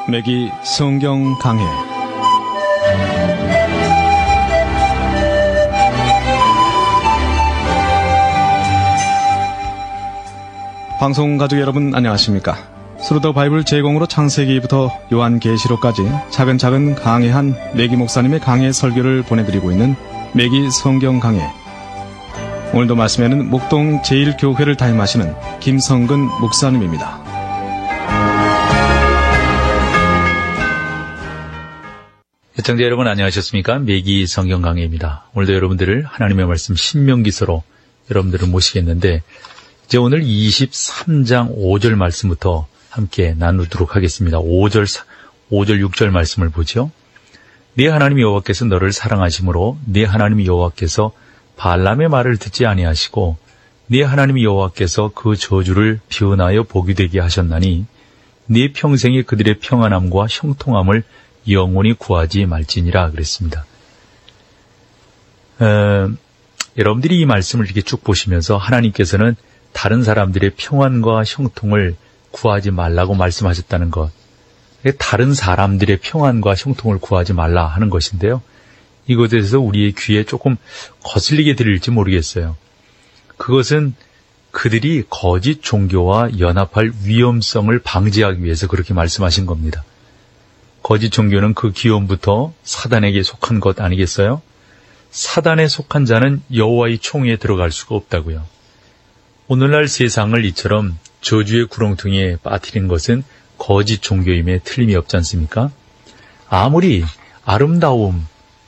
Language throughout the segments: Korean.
매기 성경 강해. 방송 가족 여러분 안녕하십니까? 스루더 바이블 제공으로 창세기부터 요한계시록까지 차근차근 강해한 매기 목사님의 강해 설교를 보내드리고 있는 매기 성경 강해. 오늘도 말씀에는 목동 제1교회를 담임하시는 김성근 목사님입니다. 시청자 여러분 안녕하셨습니까? 매기 성경 강해입니다. 오늘도 여러분들을 하나님의 말씀 신명기서로 여러분들을 모시겠는데 이제 오늘 23장 5절 말씀부터 함께 나누도록 하겠습니다. 5절, 6절 말씀을 보죠. 네 하나님 여호와께서 너를 사랑하심으로 네 하나님 여호와께서 발람의 말을 듣지 아니하시고 네 하나님 여호와께서 그 저주를 변하여 복이 되게 하셨나니 네 평생에 그들의 평안함과 형통함을 영원히 구하지 말지니라 그랬습니다. 여러분들이 이 말씀을 이렇게 쭉 보시면서 하나님께서는 다른 사람들의 평안과 형통을 구하지 말라고 말씀하셨다는 것, 다른 사람들의 평안과 형통을 구하지 말라 하는 것인데요. 이것에 대해서 우리의 귀에 조금 거슬리게 들릴지 모르겠어요. 그것은 그들이 거짓 종교와 연합할 위험성을 방지하기 위해서 그렇게 말씀하신 겁니다. 거짓 종교는 그 기원부터 사단에게 속한 것 아니겠어요? 사단에 속한 자는 여호와의 총회에 들어갈 수가 없다고요. 오늘날 세상을 이처럼 저주의 구렁텅이에 빠뜨린 것은 거짓 종교임에 틀림이 없지 않습니까? 아무리 아름다움,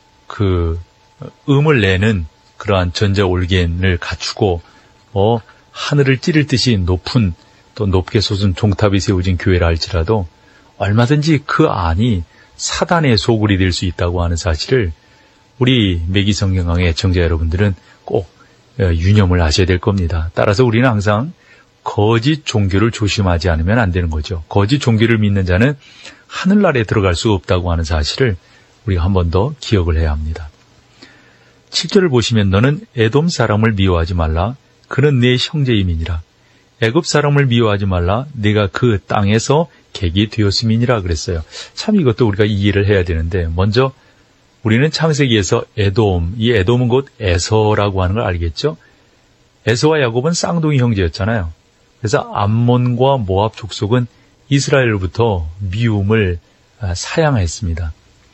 음을 내는 그러한 전자올겐을 갖추고 하늘을 찌를 듯이 높은 또 높게 솟은 종탑이 세워진 교회라 할지라도 얼마든지 그 안이 사단의 소굴이 될 수 있다고 하는 사실을 우리 매기 성경 강의 애청자 여러분들은 꼭 유념을 하셔야 될 겁니다. 따라서 우리는 항상 거짓 종교를 조심하지 않으면 안 되는 거죠. 거짓 종교를 믿는 자는 하늘나라에 들어갈 수 없다고 하는 사실을 우리가 한 번 더 기억을 해야 합니다. 7절을 보시면 너는 에돔 사람을 미워하지 말라. 그는 내 형제임이니라. 애굽 사람을 미워하지 말라. 내가 그 땅에서 객이 되었음이니라 그랬어요. 참 이것도 우리가 이해를 해야 되는데 먼저 우리는 창세기에서 에돔, 이 에돔은 곧 에서라고 하는 걸 알겠죠? 에서와 야곱은 쌍둥이 형제였잖아요. 그래서 암몬과 모압 족속은 이스라엘로부터 미움을 사양했습니다.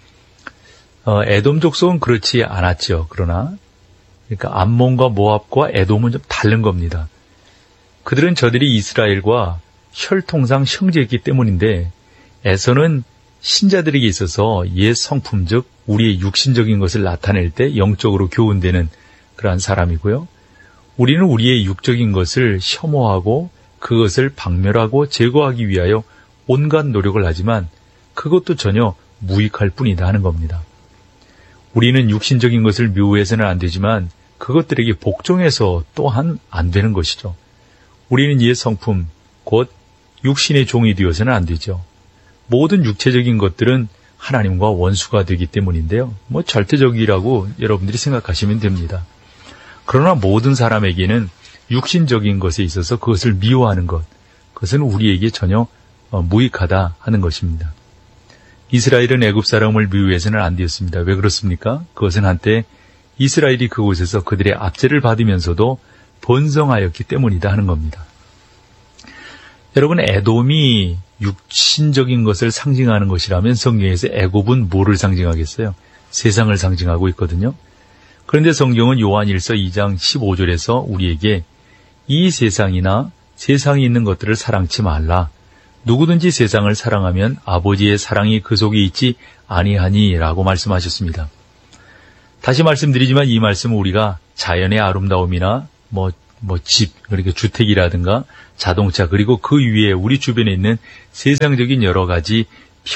에돔 족속은 그렇지 않았죠. 그러나 그러니까 암몬과 모압과 에돔은 좀 다른 겁니다. 그들은 저들이 이스라엘과 혈통상 형제였기 때문인데 에서는 신자들에게 있어서 옛 성품 즉 우리의 육신적인 것을 나타낼 때 영적으로 교훈되는 그러한 사람이고요. 우리는 우리의 육적인 것을 혐오하고 그것을 박멸하고 제거하기 위하여 온갖 노력을 하지만 그것도 전혀 무익할 뿐이다 하는 겁니다. 우리는 육신적인 것을 묘해서는 안 되지만 그것들에게 복종해서 또한 안 되는 것이죠. 우리는 옛 성품, 곧 육신의 종이 되어서는 안 되죠. 모든 육체적인 것들은 하나님과 원수가 되기 때문인데요. 절대적이라고 여러분들이 생각하시면 됩니다. 그러나 모든 사람에게는 육신적인 것에 있어서 그것을 미워하는 것, 그것은 우리에게 전혀 무익하다 하는 것입니다. 이스라엘은 애굽 사람을 미워해서는 안 되었습니다. 왜 그렇습니까? 그것은 한때 이스라엘이 그곳에서 그들의 압제를 받으면서도 번성하였기 때문이다 하는 겁니다. 여러분, 에돔이 육신적인 것을 상징하는 것이라면 성경에서 애굽은 뭐를 상징하겠어요? 세상을 상징하고 있거든요. 그런데 성경은 요한일서 2장 15절에서 우리에게 이 세상이나 세상에 있는 것들을 사랑치 말라. 누구든지 세상을 사랑하면 아버지의 사랑이 그 속에 있지 아니하니 라고 말씀하셨습니다. 다시 말씀드리지만 이 말씀은 우리가 자연의 아름다움이나 집, 그러니까 주택이라든가 자동차, 그리고 그 위에 우리 주변에 있는 세상적인 여러 가지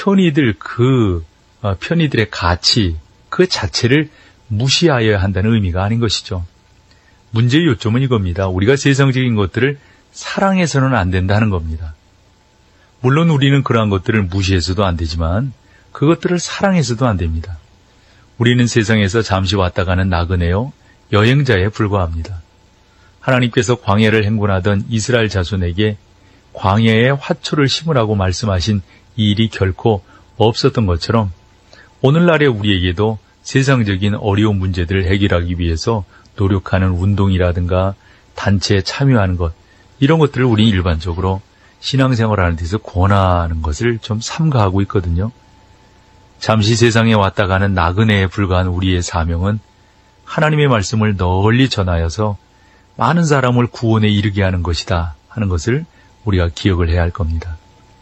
편의들의 가치, 그 자체를 무시하여야 한다는 의미가 아닌 것이죠. 문제의 요점은 이겁니다. 우리가 세상적인 것들을 사랑해서는 안 된다는 겁니다. 물론 우리는 그러한 것들을 무시해서도 안 되지만 그것들을 사랑해서도 안 됩니다. 우리는 세상에서 잠시 왔다 가는 나그네요, 여행자에 불과합니다. 하나님께서 광야를 행군하던 이스라엘 자손에게 광야에 화초를 심으라고 말씀하신 이 일이 결코 없었던 것처럼 오늘날의 우리에게도 세상적인 어려운 문제들을 해결하기 위해서 노력하는 운동이라든가 단체에 참여하는 것, 이런 것들을 우리는 일반적으로 신앙생활하는 데서 권하는 것을 좀 삼가하고 있거든요. 잠시 세상에 왔다 가는 나그네에 불과한 우리의 사명은 하나님의 말씀을 널리 전하여서 많은 사람을 구원에 이르게 하는 것이다 하는 것을 우리가 기억을 해야 할 겁니다.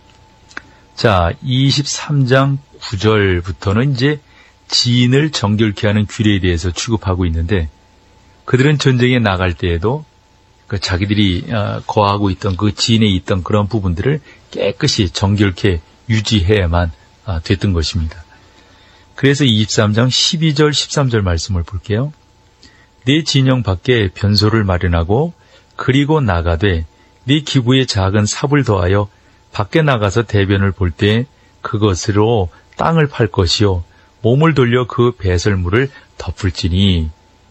자, 23장 9절부터는 이제 지인을 정결케 하는 규례에 대해서 취급하고 있는데, 그들은 전쟁에 나갈 때에도 자기들이 거하고 있던 그 지인에 있던 그런 부분들을 깨끗이 정결케 유지해야만 됐던 것입니다. 그래서 23장 12절 13절 말씀을 볼게요. 네 진영 밖에 변소를 마련하고 그리고 나가되 네 기구에 작은 삽을 더하여 밖에 나가서 대변을 볼 때 그것으로 땅을 팔 것이요 몸을 돌려 그 배설물을 덮을지니.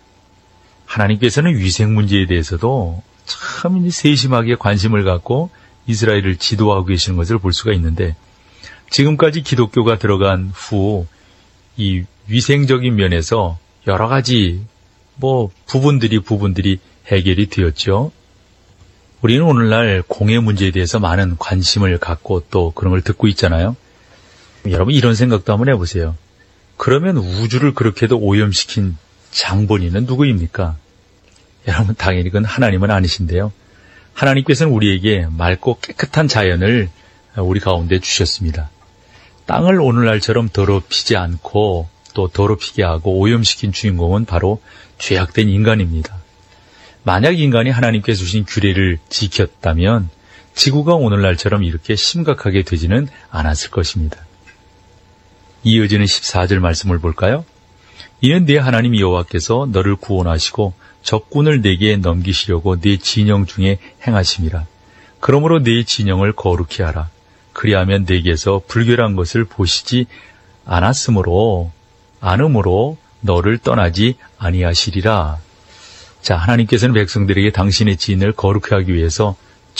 하나님께서는 위생 문제에 대해서도 참 세심하게 관심을 갖고 이스라엘을 지도하고 계시는 것을 볼 수가 있는데, 지금까지 기독교가 들어간 후 이 위생적인 면에서 여러 가지 부분들이 해결이 되었죠. 우리는 오늘날 공해 문제에 대해서 많은 관심을 갖고 또 그런 걸 듣고 있잖아요. 여러분 이런 생각도 한번 해보세요. 그러면 우주를 그렇게도 오염시킨 장본인은 누구입니까? 여러분 당연히 그건 하나님은 아니신데요. 하나님께서는 우리에게 맑고 깨끗한 자연을 우리 가운데 주셨습니다. 땅을 오늘날처럼 더럽히지 않고 또 더럽히게 하고 오염시킨 주인공은 바로 죄악된 인간입니다. 만약 인간이 하나님께서 주신 규례를 지켰다면 지구가 오늘날처럼 이렇게 심각하게 되지는 않았을 것입니다. 이어지는 14절 말씀을 볼까요? 이는 네 하나님 여호와께서 너를 구원하시고 적군을 네게 넘기시려고 네 진영 중에 행하심이라. 그러므로 네 진영을 거룩히 하라. 그리하면 네게서 불결한 것을 보시지 않음으로 너를 떠나지 아니하시리라. 자, 하나님께서는 백성들에게 당신의 지인을 거룩히 하기 위해서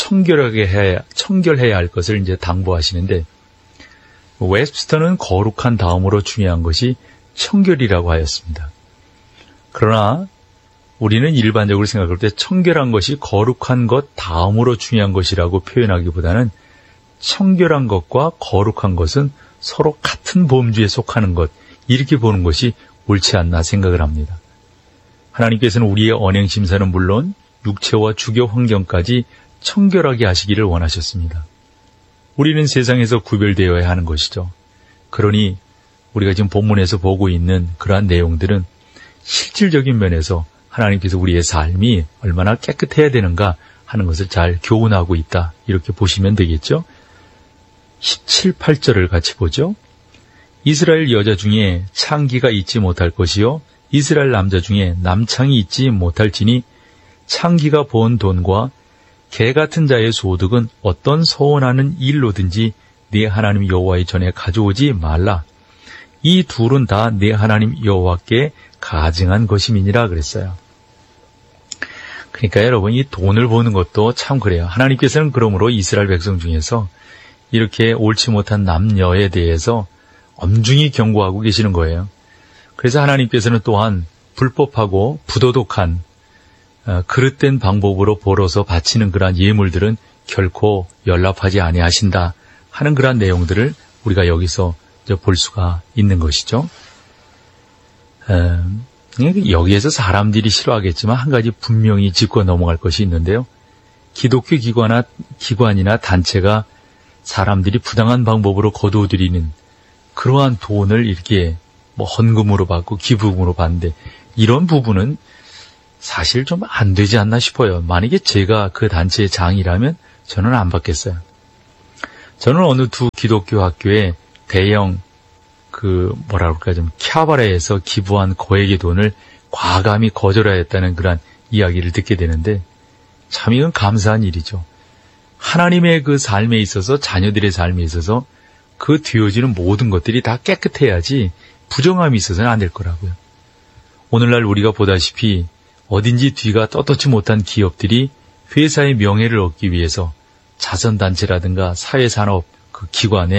청결해야 할 것을 이제 당부하시는데, 웹스터는 거룩한 다음으로 중요한 것이 청결이라고 하였습니다. 그러나 우리는 일반적으로 생각할 때 청결한 것이 거룩한 것 다음으로 중요한 것이라고 표현하기보다는 청결한 것과 거룩한 것은 서로 같은 범주에 속하는 것, 이렇게 보는 것이 옳지 않나 생각을 합니다. 하나님께서는 우리의 언행심사는 물론 육체와 주교 환경까지 청결하게 하시기를 원하셨습니다. 우리는 세상에서 구별되어야 하는 것이죠. 그러니 우리가 지금 본문에서 보고 있는 그러한 내용들은 실질적인 면에서 하나님께서 우리의 삶이 얼마나 깨끗해야 되는가 하는 것을 잘 교훈하고 있다, 이렇게 보시면 되겠죠. 17, 8절을 같이 보죠. 이스라엘 여자 중에 창기가 있지 못할 것이요 이스라엘 남자 중에 남창이 있지 못할지니 창기가 번 돈과 개 같은 자의 소득은 어떤 서원하는 일로든지 네 하나님 여호와의 전에 가져오지 말라. 이 둘은 다 네 하나님 여호와께 가증한 것임이니라 그랬어요. 그러니까 여러분, 이 돈을 버는 것도 참 그래요. 하나님께서는 그러므로 이스라엘 백성 중에서 이렇게 옳지 못한 남녀에 대해서 엄중히 경고하고 계시는 거예요. 그래서 하나님께서는 또한 불법하고 부도덕한 그릇된 방법으로 벌어서 바치는 그러한 예물들은 결코 연락하지 아니하신다 하는 그러한 내용들을 우리가 여기서 볼 수가 있는 것이죠. 여기에서 사람들이 싫어하겠지만 한 가지 분명히 짚고 넘어갈 것이 있는데요. 기독교 기관이나 단체가 사람들이 부당한 방법으로 거두어들이는 그러한 돈을 이렇게 헌금으로 받고 기부금으로 받는데, 이런 부분은 사실 좀 안 되지 않나 싶어요. 만약에 제가 그 단체의 장이라면 저는 안 받겠어요. 저는 어느 두 기독교 학교에 대형 좀 캬바레에서 기부한 거액의 돈을 과감히 거절하였다는 그런 이야기를 듣게 되는데, 참 이건 감사한 일이죠. 하나님의 그 삶에 있어서, 자녀들의 삶에 있어서 그 되어지는 모든 것들이 다 깨끗해야지 부정함이 있어서는 안 될 거라고요. 오늘날 우리가 보다시피 어딘지 뒤가 떳떳지 못한 기업들이 회사의 명예를 얻기 위해서 자선단체라든가 사회산업 그 기관에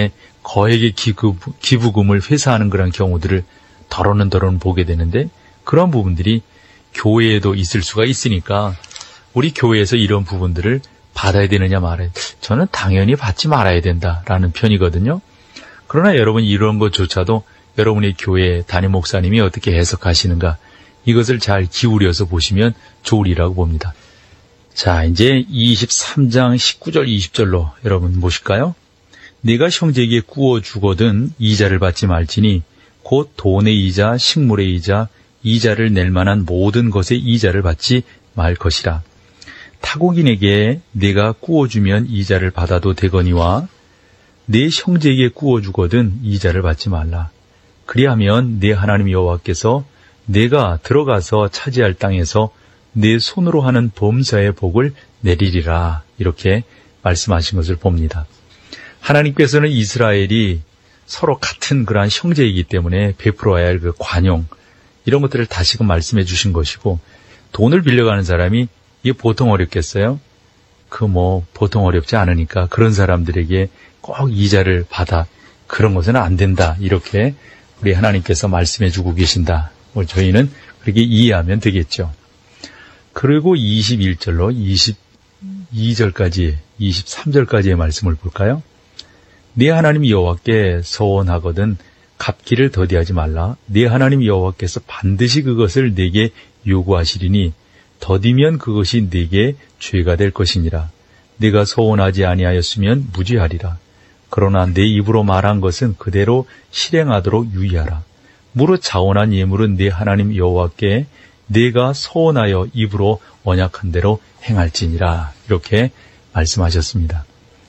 거액의 기부금을 회사하는 그런 경우들을 더러는 보게 되는데, 그런 부분들이 교회에도 있을 수가 있으니까 우리 교회에서 이런 부분들을 받아야 되느냐 말아야, 저는 당연히 받지 말아야 된다라는 편이거든요. 그러나 여러분, 이런 것조차도 여러분의 교회 담임 목사님이 어떻게 해석하시는가, 이것을 잘 기울여서 보시면 좋으리라고 봅니다. 자, 이제 23장 19절 20절로 여러분 보실까요? 네가 형제에게 구워 주거든 이자를 받지 말지니 곧 돈의 이자, 식물의 이자, 이자를 낼 만한 모든 것의 이자를 받지 말 것이라. 타국인에게 네가 구워주면 이자를 받아도 되거니와 네 형제에게 구워주거든 이자를 받지 말라. 그리하면 네 하나님 여호와께서 네가 들어가서 차지할 땅에서 네 손으로 하는 범사의 복을 내리리라. 이렇게 말씀하신 것을 봅니다. 하나님께서는 이스라엘이 서로 같은 그러한 형제이기 때문에 베풀어야 할 그 관용, 이런 것들을 다시금 말씀해 주신 것이고, 돈을 빌려가는 사람이 이게 보통 어렵겠어요? 보통 어렵지 않으니까 그런 사람들에게 꼭 이자를 받아, 그런 것은 안 된다. 이렇게 우리 하나님께서 말씀해 주고 계신다. 저희는 그렇게 이해하면 되겠죠. 그리고 21절로 22절까지, 23절까지의 말씀을 볼까요? 네 하나님 여호와께 서원하거든 갚기를 더디하지 말라. 네 하나님 여호와께서 반드시 그것을 네게 요구하시리니 더디면 그것이 네게 죄가 될 것이니라. 네가 서원하지 아니하였으면 무죄하리라. 그러나 내 입으로 말한 것은 그대로 실행하도록 유의하라. 무릇 자원한 예물은 네 하나님 여호와께 네가 서원하여 입으로 언약한 대로 행할지니라. 이렇게 말씀하셨습니다.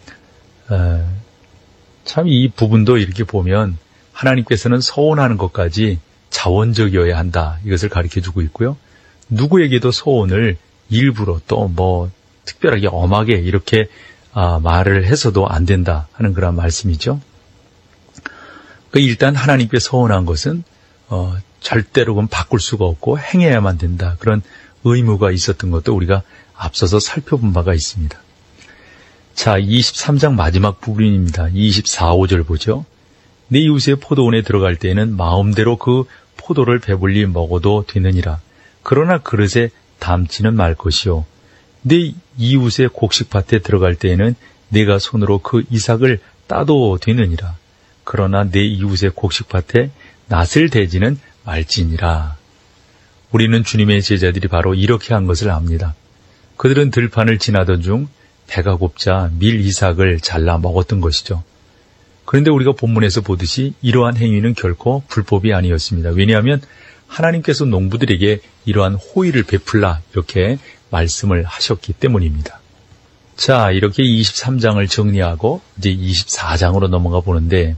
참 이 부분도 이렇게 보면 하나님께서는 서원하는 것까지 자원적이어야 한다. 이것을 가르쳐주고 있고요. 누구에게도 서원을 일부러 또 특별하게 엄하게 이렇게 말을 해서도 안 된다 하는 그런 말씀이죠. 일단 하나님께 서원한 것은 절대로 바꿀 수가 없고 행해야만 된다. 그런 의무가 있었던 것도 우리가 앞서서 살펴본 바가 있습니다. 자, 23장 마지막 부분입니다. 24, 5절 보죠. 네 이웃의 포도원에 들어갈 때에는 마음대로 그 포도를 배불리 먹어도 되느니라. 그러나 그릇에 담지는 말 것이요. 네 이웃의 곡식밭에 들어갈 때에는 내가 손으로 그 이삭을 따도 되느니라. 그러나 내 이웃의 곡식밭에 낫을 대지는 말지니라. 우리는 주님의 제자들이 바로 이렇게 한 것을 압니다. 그들은 들판을 지나던 중 배가 고프자 밀 이삭을 잘라 먹었던 것이죠. 그런데 우리가 본문에서 보듯이 이러한 행위는 결코 불법이 아니었습니다. 왜냐하면 하나님께서 농부들에게 이러한 호의를 베풀라 이렇게 말씀을 하셨기 때문입니다. 자, 이렇게 23장을 정리하고 이제 24장으로 넘어가 보는데,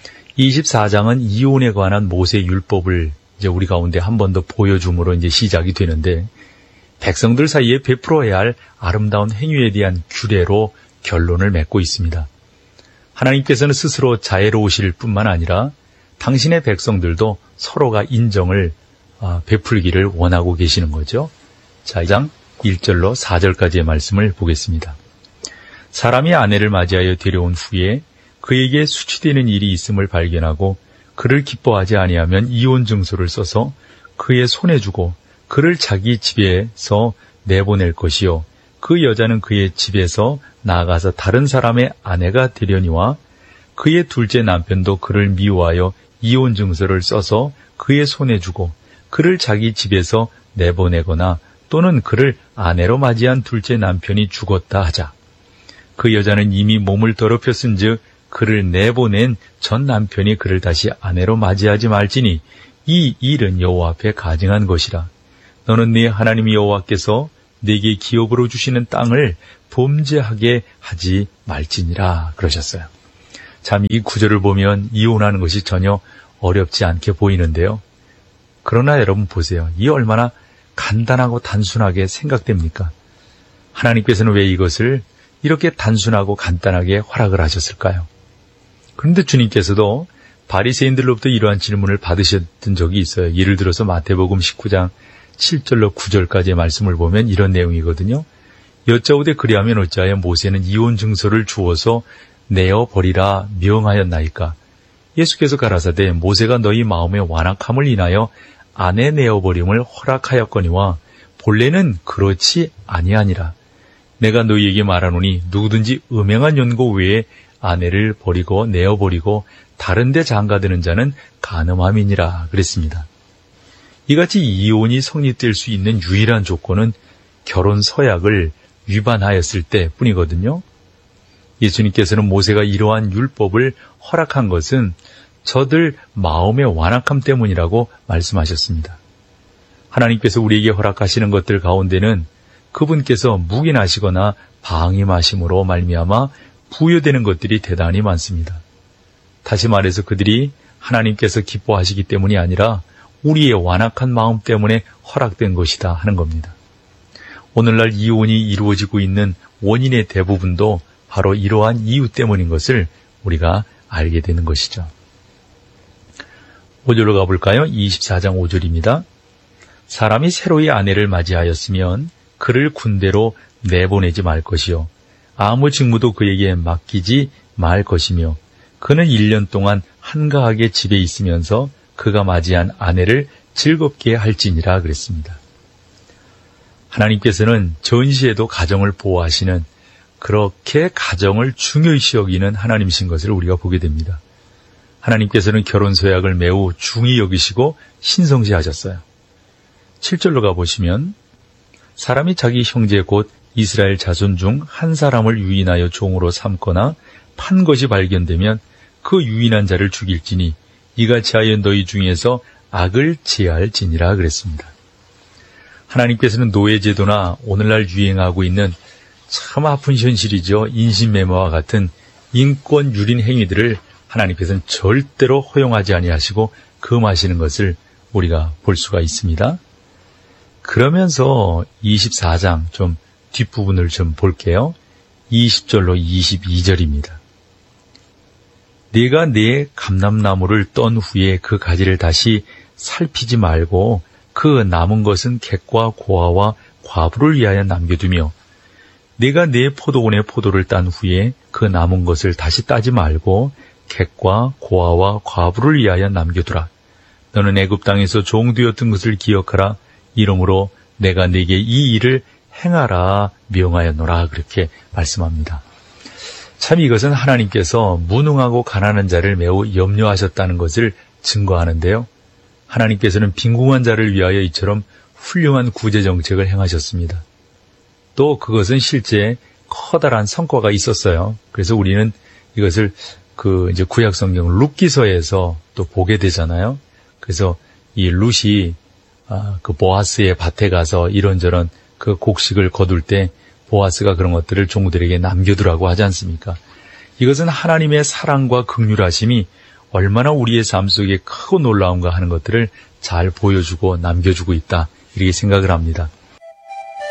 24장은 이혼에 관한 모세 율법을 이제 우리 가운데 한 번 더 보여줌으로 이제 시작이 되는데, 백성들 사이에 베풀어야 할 아름다운 행위에 대한 규례로 결론을 맺고 있습니다. 하나님께서는 스스로 자애로우실 뿐만 아니라 당신의 백성들도 서로가 인정을 베풀기를 원하고 계시는 거죠. 자, 2장 1절로 4절까지의 말씀을 보겠습니다. 사람이 아내를 맞이하여 데려온 후에 그에게 수치되는 일이 있음을 발견하고 그를 기뻐하지 아니하면 이혼 증서를 써서 그의 손에 주고 그를 자기 집에서 내보낼 것이요. 그 여자는 그의 집에서 나가서 다른 사람의 아내가 되려니와 그의 둘째 남편도 그를 미워하여 이혼 증서를 써서 그의 손에 주고 그를 자기 집에서 내보내거나 또는 그를 아내로 맞이한 둘째 남편이 죽었다 하자. 그 여자는 이미 몸을 더럽혔은즉 그를 내보낸 전 남편이 그를 다시 아내로 맞이하지 말지니 이 일은 여호와 앞에 가증한 것이라. 너는 네 하나님 여호와께서 네게 기업으로 주시는 땅을 범죄하게 하지 말지니라 그러셨어요. 참 이 구절을 보면 이혼하는 것이 전혀 어렵지 않게 보이는데요. 그러나 여러분 보세요. 이 얼마나 간단하고 단순하게 생각됩니까? 하나님께서는 왜 이것을 이렇게 단순하고 간단하게 허락을 하셨을까요? 그런데 주님께서도 바리새인들로부터 이러한 질문을 받으셨던 적이 있어요. 예를 들어서 마태복음 19장 7절로 9절까지의 말씀을 보면 이런 내용이거든요. 여짜오되 그리하면 어찌하여 모세는 이혼 증서를 주어서 내어버리라 명하였나이까. 예수께서 가라사대 모세가 너희 마음의 완악함을 인하여 아내 내어버림을 허락하였거니와 본래는 그렇지 아니하니라. 내가 너희에게 말하노니 누구든지 음행한 연고 외에 아내를 버리고 내어버리고 다른 데 장가드는 자는 간음함이니라 그랬습니다. 이같이 이혼이 성립될 수 있는 유일한 조건은 결혼 서약을 위반하였을 때 뿐이거든요. 예수님께서는 모세가 이러한 율법을 허락한 것은 저들 마음의 완악함 때문이라고 말씀하셨습니다. 하나님께서 우리에게 허락하시는 것들 가운데는 그분께서 묵인하시거나 방임하심으로 말미암아 부여되는 것들이 대단히 많습니다. 다시 말해서 그들이 하나님께서 기뻐하시기 때문이 아니라 우리의 완악한 마음 때문에 허락된 것이다 하는 겁니다. 오늘날 이혼이 이루어지고 있는 원인의 대부분도 바로 이러한 이유 때문인 것을 우리가 알게 되는 것이죠. 5절로 가볼까요? 24장 5절입니다. 사람이 새로이 아내를 맞이하였으면 그를 군대로 내보내지 말 것이요 아무 직무도 그에게 맡기지 말 것이며 그는 1년 동안 한가하게 집에 있으면서 그가 맞이한 아내를 즐겁게 할지니라 그랬습니다. 하나님께서는 전시에도 가정을 보호하시는 그렇게 가정을 중요시 여기는 하나님이신 것을 우리가 보게 됩니다. 하나님께서는 결혼 서약을 매우 중히 여기시고 신성시하셨어요. 7절로 가보시면 사람이 자기 형제 곧 이스라엘 자손 중 한 사람을 유인하여 종으로 삼거나 판 것이 발견되면 그 유인한 자를 죽일지니 이같이 하여 너희 중에서 악을 제할지니라 그랬습니다. 하나님께서는 노예제도나 오늘날 유행하고 있는 참 아픈 현실이죠. 인신매매와 같은 인권 유린 행위들을 하나님께서는 절대로 허용하지 아니하시고 금하시는 것을 우리가 볼 수가 있습니다. 그러면서 24장 좀 뒷부분을 좀 볼게요. 20절로 22절입니다. 네가 네 감람나무를 떤 후에 그 가지를 다시 살피지 말고 그 남은 것은 객과 고아와 과부를 위하여 남겨두며 네가 네 포도원의 포도를 딴 후에 그 남은 것을 다시 따지 말고 객과 고아와 과부를 위하여 남겨두라. 너는 애굽 땅에서 종되었던 것을 기억하라. 이러므로 내가 네게 이 일을 행하라 명하였노라. 그렇게 말씀합니다. 참 이것은 하나님께서 무능하고 가난한 자를 매우 염려하셨다는 것을 증거하는데요. 하나님께서는 빈궁한 자를 위하여 이처럼 훌륭한 구제 정책을 행하셨습니다. 또 그것은 실제 커다란 성과가 있었어요. 그래서 우리는 이것을 이제 구약 성경 룻기서에서 또 보게 되잖아요. 그래서 이 룻이 그 보아스의 밭에 가서 이런저런 그 곡식을 거둘 때 보아스가 그런 것들을 종들에게 남겨두라고 하지 않습니까? 이것은 하나님의 사랑과 긍휼하심이 얼마나 우리의 삶 속에 크고 놀라운가 하는 것들을 잘 보여주고 남겨주고 있다. 이렇게 생각을 합니다.